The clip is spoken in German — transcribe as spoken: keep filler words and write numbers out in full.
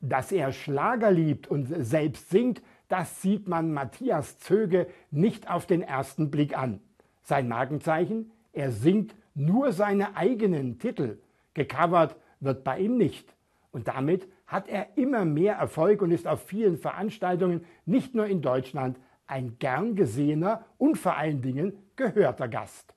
Dass er Schlager liebt und selbst singt, das sieht man Matthias Zöge nicht auf den ersten Blick an. Sein Markenzeichen? Er singt nur seine eigenen Titel. Gecovert wird bei ihm nicht. Und damit hat er immer mehr Erfolg und ist auf vielen Veranstaltungen, nicht nur in Deutschland, ein gern gesehener und vor allen Dingen gehörter Gast.